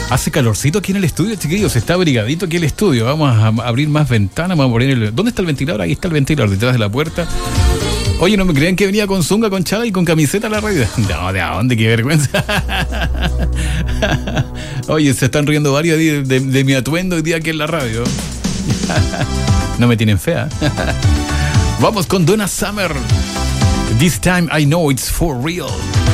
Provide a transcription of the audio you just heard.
Hace calorcito aquí en el estudio, chiquillos. Está abrigadito aquí el estudio. Vamos a abrir más ventanas. Vamos a poner el... ¿Dónde está el ventilador? Ahí está el ventilador, detrás de la puerta. Oye, ¿no me creían que venía con zunga, con chada y con camiseta a la radio? No, ¿de dónde? ¡Qué vergüenza! Oye, se están riendo varios de mi atuendo hoy día aquí en la radio. No me tienen fea. Vamos con Donna Summer. This time I know it's for real.